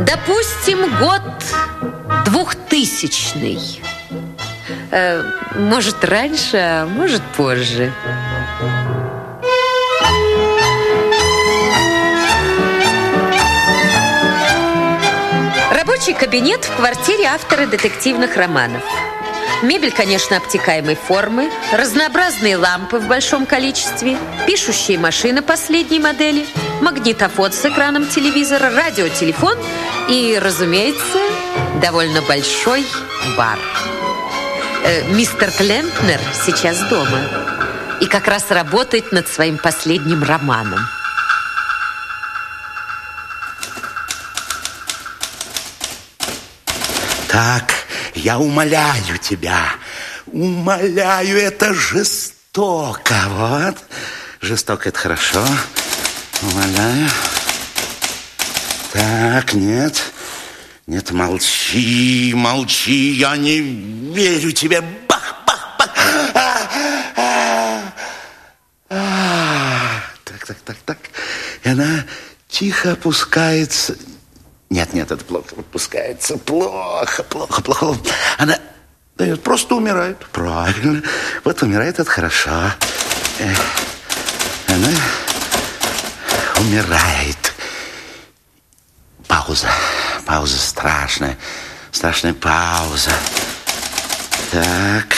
Допустим, год 2000-й. Может, раньше, а может, позже. Рабочий кабинет в квартире автора детективных романов. Мебель, конечно, обтекаемой формы, разнообразные лампы в большом количестве, пишущие машины последней модели, магнитофон с экраном телевизора, радиотелефон и, разумеется, довольно большой бар. Мистер Клемпнер сейчас дома и как раз работает над своим последним романом. Так, я умоляю тебя, умоляю, это жестоко, вот. Жестоко, это хорошо. Умоляю. Так, нет. Нет, молчи, молчи, я не верю тебе. Бах, бах, бах. Так. И она тихо опускается. Нет, это плохо опускается. Плохо. Она просто умирает. Правильно. Вот умирает, это хорошо. Она умирает. Пауза страшная. Страшная пауза. Так.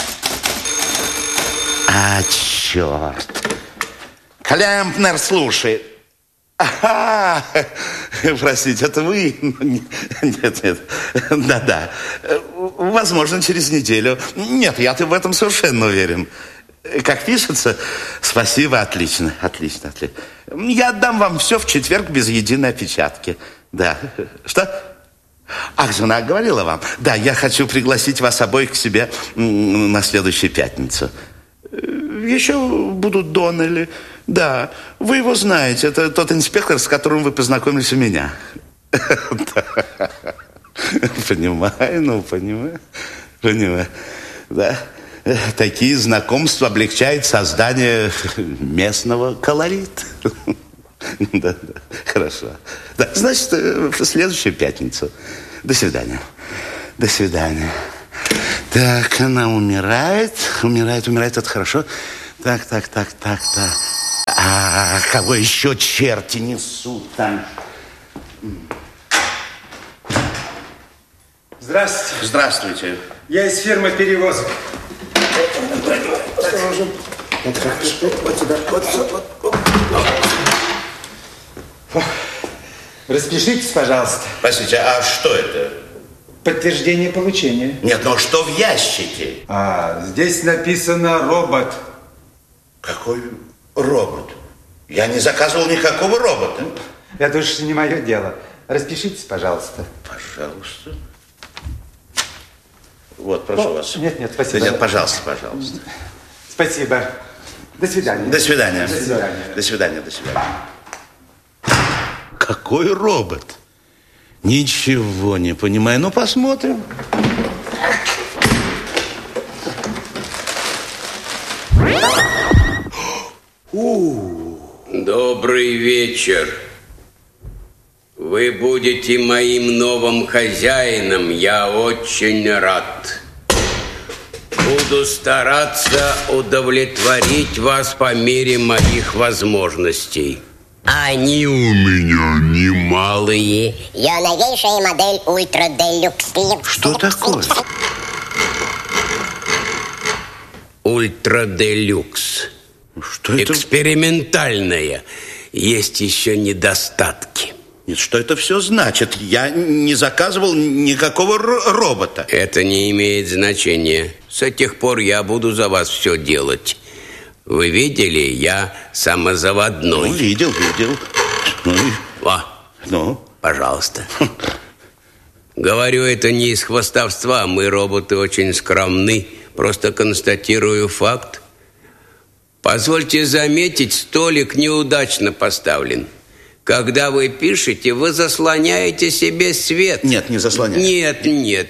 Черт. Клемпнер слушает. Ага, простите, это вы? Нет. Да. Возможно, через неделю. Нет, я-то в этом совершенно уверен. Как пишется? Спасибо, отлично. Я отдам вам все в четверг без единой опечатки. Да. Что? Ах, жена говорила вам. Да, я хочу пригласить вас обоих к себе на следующую пятницу. Еще будут Доннелли. Да, вы его знаете. Это тот инспектор, с которым вы познакомились у меня. Понимаю. Да. Такие знакомства облегчают создание местного колорита. Да, хорошо. Да, значит, в следующую пятницу. До свидания. Так, она умирает, это хорошо. Так. А кого еще черти несут там? Здравствуйте. Здравствуйте. Я из фирмы перевозок. Распишитесь, пожалуйста. Простите, а что это? Подтверждение получения. Нет, но что в ящике? Здесь написано робот. Какой робот? Я не заказывал никакого робота. Это уж не мое дело. Распишитесь, пожалуйста. Пожалуйста. Вот, прошу вас. Нет, спасибо. Нет, пожалуйста. Спасибо. До свидания. До свидания. Какой робот? Ничего не понимаю. Ну, посмотрим. Добрый вечер. Вы будете моим новым хозяином. Я очень рад. Буду стараться удовлетворить вас по мере моих возможностей. Они у меня немалые. Я новейшая модель Ультра Делюкс. Что такое? Ультра Делюкс. Что это? Экспериментальная. Есть еще недостатки. Нет, что это все значит? Я не заказывал никакого робота. Это не имеет значения. С тех пор я буду за вас все делать. Вы видели, я самозаводной. Ну, видел. Пожалуйста. Говорю это не из хвастовства. Мы, роботы, очень скромны. Просто констатирую факт. Позвольте заметить, столик неудачно поставлен. Когда вы пишете, вы заслоняете себе свет. Нет, не заслоняю. Нет.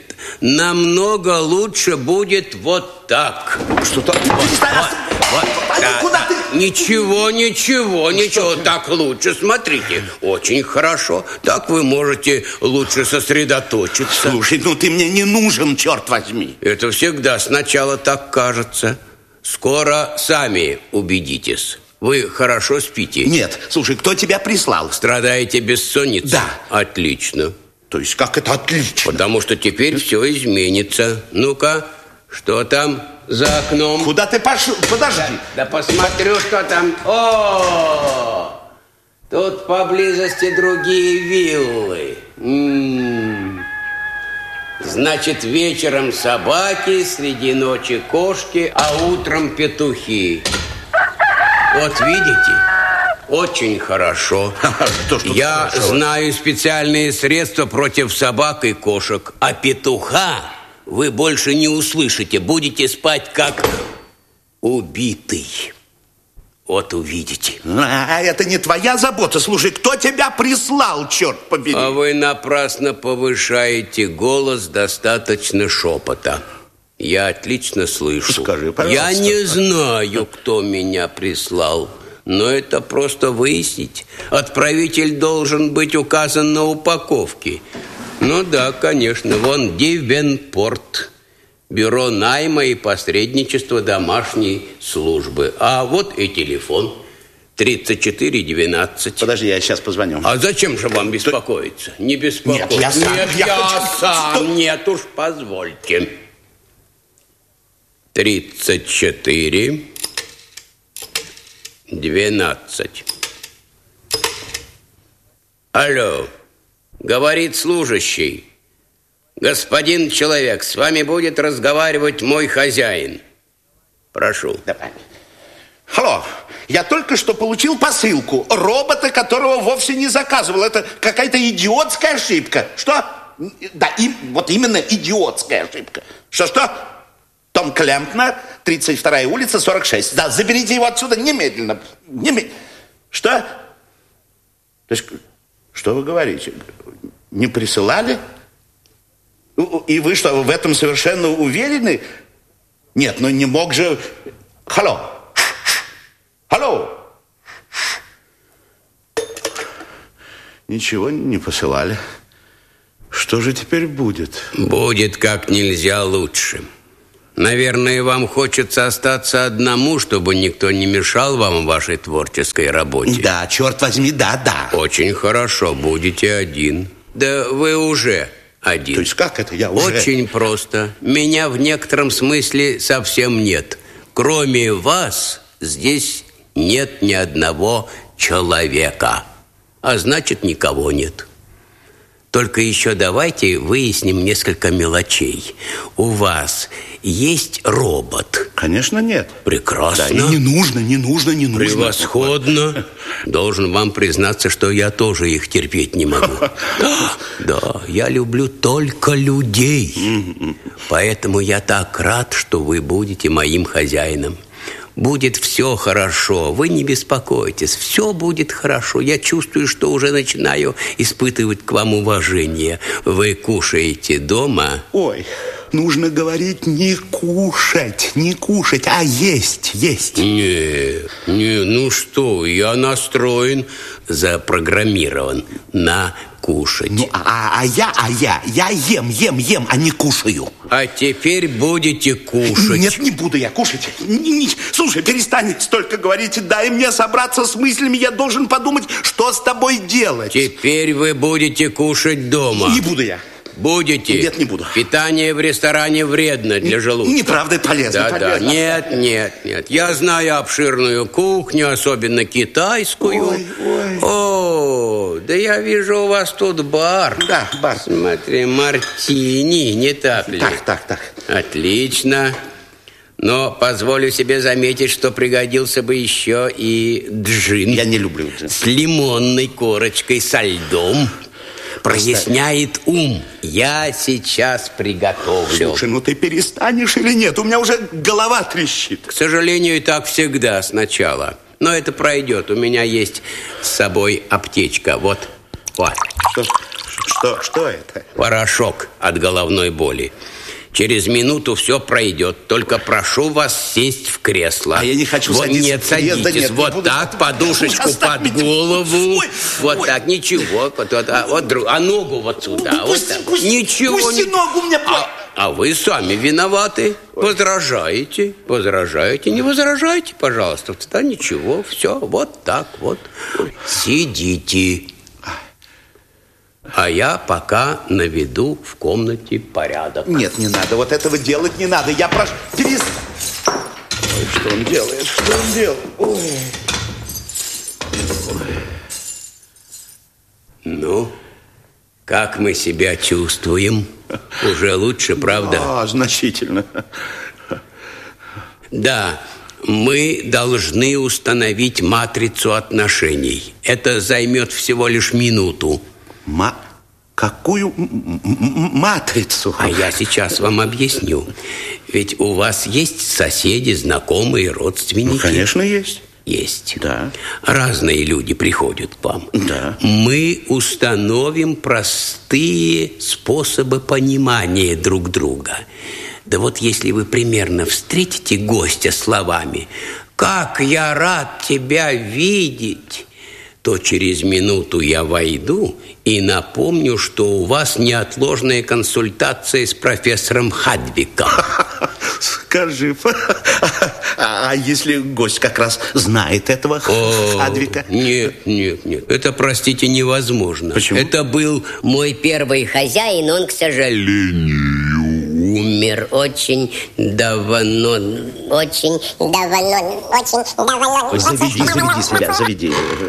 Намного лучше будет вот так. Что-то... Вот так. Куда ты? Ничего, так лучше. Смотрите, очень хорошо. Так вы можете лучше сосредоточиться. Слушай, ну ты мне не нужен, черт возьми. Это всегда сначала так кажется. Скоро сами убедитесь. Вы хорошо спите? Нет, слушай, кто тебя прислал? Страдаете бессонницей? Да. Отлично. То есть как это отлично? Потому что теперь все изменится. Ну-ка, что там за окном? Куда ты пошел? Подожди. Да посмотрю, что там. О, тут поблизости другие виллы. Значит, вечером собаки, среди ночи кошки, а утром петухи. Вот видите? Очень хорошо. Я знаю специальные средства против собак и кошек. А петуха вы больше не услышите. Будете спать как убитый. Вот увидите. А это не твоя забота. Слушай, кто тебя прислал, черт побери? А вы напрасно повышаете голос, достаточно шепота. Я отлично слышу. Скажи, пожалуйста. Я не знаю, кто меня прислал, но это просто выяснить. Отправитель должен быть указан на упаковке. Ну да, конечно, вон Дивенпорт, бюро найма и посредничества домашней службы. А вот и телефон 3412. Подожди, я сейчас позвоню. А зачем же вам беспокоиться? Не беспокойтесь. Нет, я сам. Нет уж, позвольте. 34 12. Алло, говорит служащий. Господин человек, с вами будет разговаривать мой хозяин. Прошу. Давай. Алло, я только что получил посылку. Робота, которого вовсе не заказывал. Это какая-то идиотская ошибка. Что? Да, вот именно идиотская ошибка. Что? Том Клемпнер, 32-я улица, 46. Да, заберите его отсюда немедленно. Что? То есть, что вы говорите? Не присылали? И вы что, в этом совершенно уверены? Нет, ну не мог же... Алло. Ничего не посылали. Что же теперь будет? Будет как нельзя лучше. Наверное, вам хочется остаться одному, чтобы никто не мешал вам в вашей творческой работе. Да, черт возьми, да. Очень хорошо, будете один. Да вы уже один. То есть как это я уже? Очень просто. Меня в некотором смысле совсем нет. Кроме вас здесь нет ни одного человека. А значит, никого нет. Только еще давайте выясним несколько мелочей. У вас есть робот? Конечно, нет. Прекрасно. Да, и не нужно. Превосходно. Должен вам признаться, что я тоже их терпеть не могу. Да, я люблю только людей. Поэтому я так рад, что вы будете моим хозяином. Будет все хорошо, вы не беспокойтесь, все будет хорошо. Я чувствую, что уже начинаю испытывать к вам уважение. Вы кушаете дома? Ой, нужно говорить не кушать, а есть. Не, ну что, я настроен, запрограммирован на кушать. Ну, я ем, а не кушаю. А теперь будете кушать. Нет, не буду я кушать. Слушай, перестань столько говорить. Дай мне собраться с мыслями. Я должен подумать, что с тобой делать. Теперь вы будете кушать дома. Не буду я. Будете? Нет, не буду. Питание в ресторане вредно для желудка. Неправда, полезно. Да. Нет. Я знаю обширную кухню, особенно китайскую. О, да я вижу, у вас тут бар. Да, бар. Смотри, мартини, не так ли? Так. Отлично. Но позволю себе заметить, что пригодился бы еще и джин. Я не люблю джин. С лимонной корочкой, со льдом. Проясняет ум. Я сейчас приготовлю. Слушай, ну ты перестанешь или нет? У меня уже голова трещит. К сожалению, так всегда сначала. Но это пройдет. У меня есть с собой аптечка. Вот. Что это? Порошок от головной боли. Через минуту все пройдет. Только прошу вас сесть в кресло. А я не хочу вот, садиться. Нет, садитесь. Да нет, вот так, подушечку под голову. Вот так, ничего. А ногу вот сюда. Пусти ногу мне. А вы сами виноваты. Возражаете. Не возражайте, пожалуйста. Да ничего, все, вот так вот. Сидите. А я пока наведу в комнате порядок. Нет, не надо, вот этого делать не надо. Я прошу, перестань. Ой, что он делает? Ой. Ну, как мы себя чувствуем? Уже лучше, правда? Значительно. Да, мы должны установить матрицу отношений. Это займет всего лишь минуту. Какую матрицу? А я сейчас вам объясню. Ведь у вас есть соседи, знакомые, родственники? Конечно, есть. Есть. Да. Разные люди приходят к вам. Да. Мы установим простые способы понимания друг друга. Да вот если вы примерно встретите гостя словами «Как я рад тебя видеть!», то через минуту я войду и напомню, что у вас неотложная консультация с профессором Хадвиком. Скажи, а если гость как раз знает этого Хадвика? Нет. Это, простите, невозможно. Почему? Это был мой первый хозяин, он, к сожалению, умер очень давно. Заведи.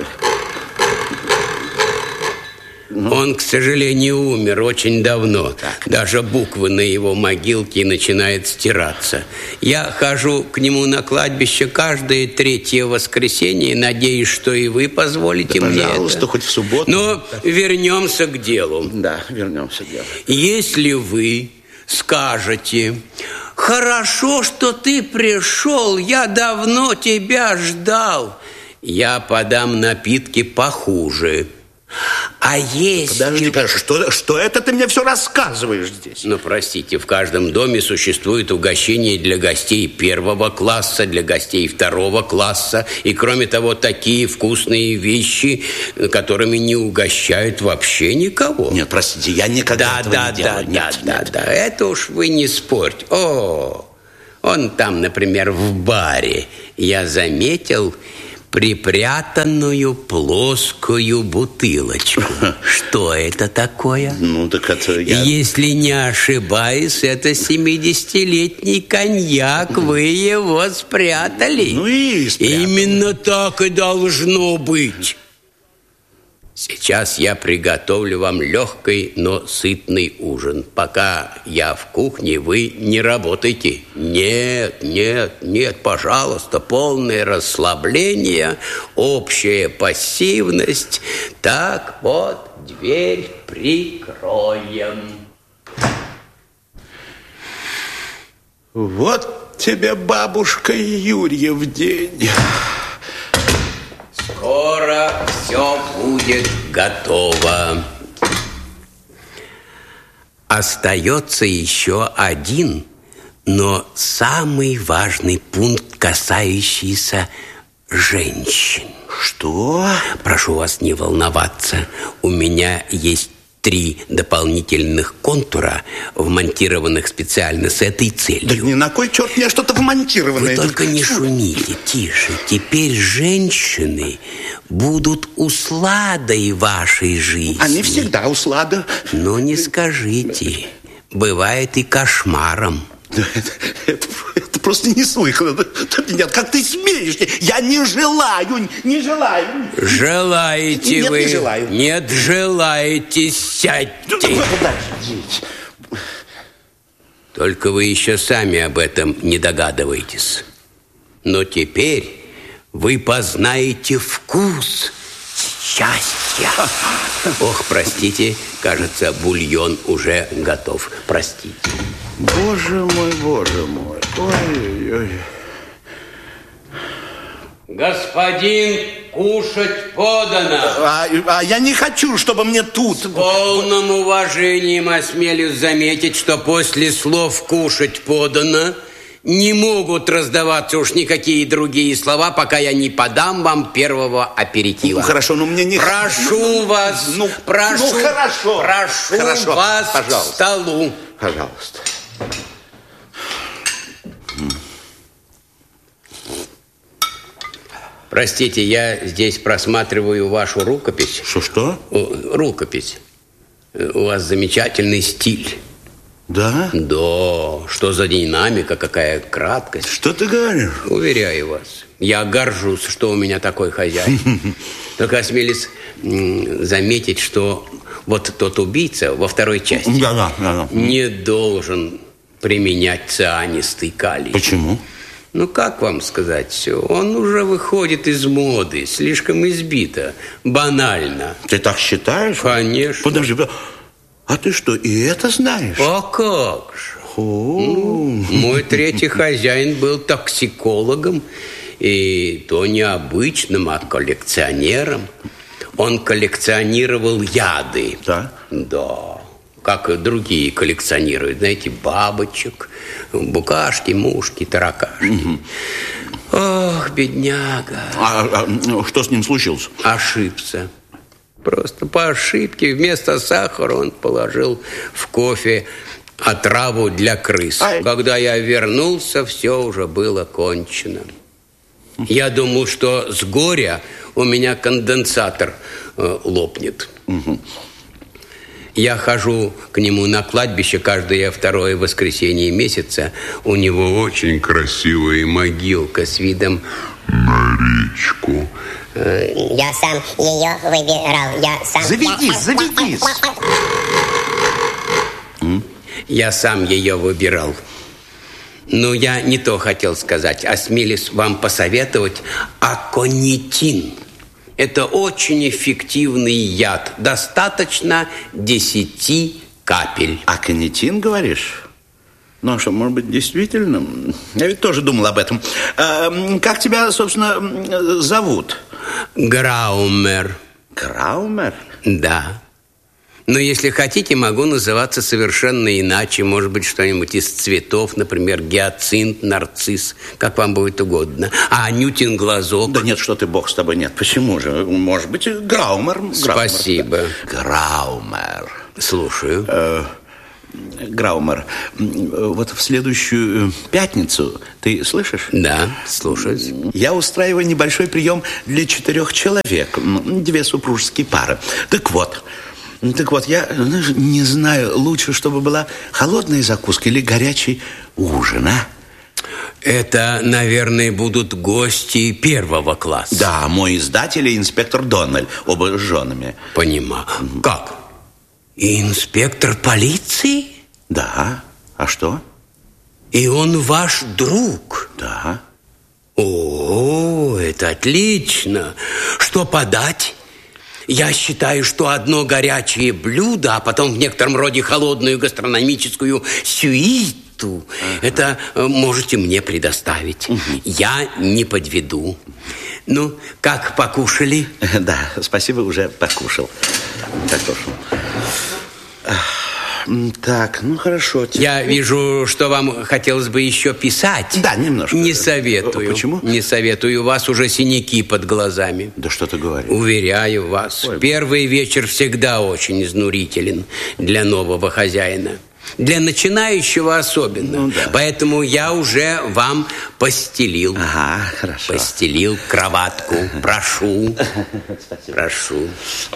Он, к сожалению, умер очень давно. Так. Даже буквы на его могилке начинают стираться. Я хожу к нему на кладбище каждое 3-е воскресенье. Надеюсь, что и вы позволите мне это. Пожалуйста, хоть в субботу. Но вернемся к делу. Да, вернемся к делу. Если вы скажете: «Хорошо, что ты пришел, я давно тебя ждал», я подам напитки похуже. А есть... Подожди, что это ты мне все рассказываешь здесь? Ну, простите, в каждом доме существует угощение для гостей 1-го класса, для гостей 2-го класса. И, кроме того, такие вкусные вещи, которыми не угощают вообще никого. Нет, простите, я никогда этого не делаю. Да, это уж вы не спорьте. Он там, например, в баре, я заметил припрятанную плоскую бутылочку. Что это такое? Ну, так это я... Если не ошибаюсь, это 70-летний коньяк. Вы его спрятали. Ну и спрятал. Именно так и должно быть. Сейчас я приготовлю вам легкий, но сытный ужин. Пока я в кухне, вы не работайте. Нет, пожалуйста, полное расслабление, общая пассивность. Так, вот, дверь прикроем. Вот тебе, бабушка, Юрьев день. Скоро все будет готово. Остается еще один, но самый важный пункт, касающийся женщин. Что? Прошу вас не волноваться. У меня есть 3 дополнительных контура, вмонтированных специально с этой целью. Да ни на кой черт мне что-то вмонтированное. Вы только не шумите, тише. Теперь женщины будут усладой вашей жизни. Они всегда услада. Но не скажите. Бывает и кошмаром. Это просто неслыханно. Нет, как ты смеешь? Я не желаю. Желаете Нет, вы? не желаю. Нет, желаете, сядьте. Только вы еще сами об этом не догадываетесь. Но теперь вы познаете вкус счастья. Ох, простите, кажется, бульон уже готов. Простите. Боже мой. Ой-ой-ой. Господин, кушать подано. А я не хочу, чтобы мне тут... С полным уважением осмелюсь заметить, что после слов «кушать подано» не могут раздаваться уж никакие другие слова, пока я не подам вам первого аперитива. Ну, хорошо, но мне не... Прошу вас, прошу вас пожалуйста. к столу. Пожалуйста. Простите, я здесь просматриваю вашу рукопись. Что? Рукопись. У вас замечательный стиль. Да? Да. Что за динамика, какая краткость. Что ты говоришь? Уверяю вас. Я горжусь, что у меня такой хозяин. Только осмелюсь заметить, что вот тот убийца во второй части не должен применять цианистый калий. Почему? Ну, как вам сказать, он уже выходит из моды, слишком избито, банально. Ты так считаешь? Конечно. Подожди, а ты что, и это знаешь? А как же? Мой третий хозяин был токсикологом, и то не обычным, а коллекционером. Он коллекционировал яды. Да? Да. Как и другие коллекционируют, знаете, бабочек, букашки, мушки, таракашки. Ох, бедняга. А что с ним случилось? Ошибся. Просто по ошибке вместо сахара он положил в кофе отраву для крыс. Когда я вернулся, все уже было кончено. Я думал, что с горя у меня конденсатор лопнет. Я хожу к нему на кладбище каждое второе воскресенье месяца. У него очень красивая могилка с видом на речку. Я сам ее выбирал. Заведись. Я сам ее выбирал. Но я не то хотел сказать. Осмелюсь вам посоветовать аконитин. Это очень эффективный яд. Достаточно 10 капель. Аконитин, говоришь? Ну, что, может быть, действительно? Я ведь тоже думал об этом. Как тебя, собственно, зовут? Граумер. Граумер? Да. Но если хотите, могу называться совершенно иначе. Может быть, что-нибудь из цветов, например, гиацинт, нарцисс, как вам будет угодно. А Анютин глазок? Да нет, что ты, бог с тобой, нет. Почему же? Может быть, Граумер. Спасибо. Граумер. Слушаю. Граумер, вот в следующую пятницу, ты слышишь? Да, слушаюсь. Я устраиваю небольшой прием для 4 человек, 2 супружеские пары. Так вот, я не знаю, лучше, чтобы была холодная закуска или горячий ужин, а? Это, наверное, будут гости первого класса. Да, мой издатель и инспектор Доннель, оба с женами. Понимаю. Как? И инспектор полиции? Да. А что? И он ваш друг? Да. О, это отлично. Что подать? Я считаю, что одно горячее блюдо, а потом в некотором роде холодную гастрономическую сюиту, это можете мне предоставить. Я не подведу. Ну, как покушали? Да, спасибо, уже покушал. Так, ну хорошо. Я вижу, что вам хотелось бы еще писать. Да, немножко. Не советую. Почему? Не советую. У вас уже синяки под глазами. Да что ты говоришь? Уверяю вас, первый вечер всегда очень изнурителен для нового хозяина. Для начинающего особенно. Ну, да. Поэтому я уже вам постелил. Ага, хорошо. Постелил кроватку. Прошу. Спасибо. Прошу.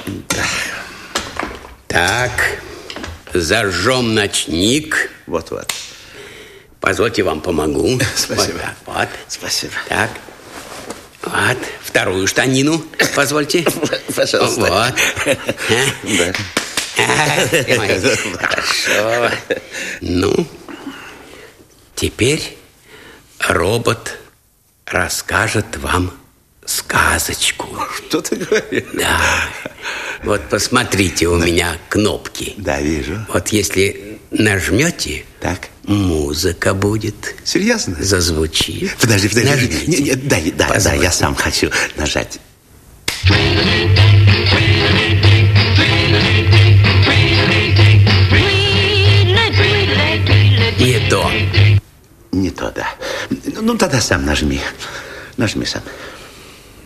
Так. Зажжем ночник. Вот. Позвольте, вам помогу. Спасибо. Вот. Спасибо. Так. Вот. Вторую штанину. Позвольте. Пожалуйста. Вот. Да. Хорошо. Ну, теперь робот расскажет вам сказочку. Что ты говоришь? Да. Вот посмотрите, у меня кнопки. Да, вижу. Вот если нажмете, Так. Музыка будет. Серьезно? Зазвучит. Подожди. Нажмите. Да, я сам хочу нажать. Не то. Не то, да. Ну, тогда сам нажми. Нажми сам.